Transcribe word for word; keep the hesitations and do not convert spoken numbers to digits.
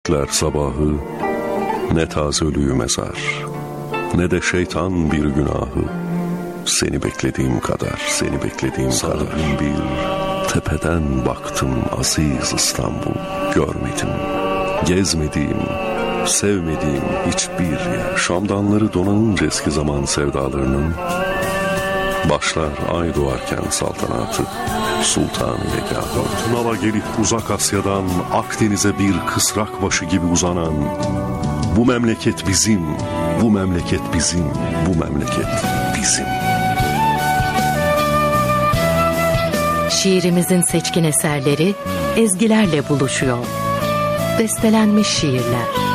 sabahı, ne taze ölüyü mezar, ne de şeytan bir günahı. Seni beklediğim kadar, seni beklediğim Sana kadar bir tepeden baktım aziz İstanbul. Görmedim, gezmediğim, sevmediğim hiçbir yer. Şamdanları donanınca eski zaman sevdalarının, başlar ay doğarken saltanatı, sultan yegâhı. Tunava gelip uzak Asya'dan Akdeniz'e bir kısrak başı gibi uzanan, bu memleket bizim, bu memleket bizim, bu memleket bizim. Şiirimizin seçkin eserleri ezgilerle buluşuyor. Bestelenmiş şiirler.